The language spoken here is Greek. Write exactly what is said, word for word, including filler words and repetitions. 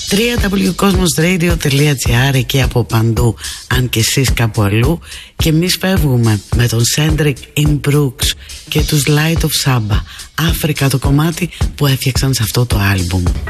double-u double-u double-u τελεία cosmos radio τελεία gr, εκεί από παντού, αν και εσείς κάπου αλλού. Και εμείς φεύγουμε με τον Cendric Brooks και τους Light of Saba. Αφρικα, το κομμάτι που έφτιαξαν σε αυτό το άλμπουμ.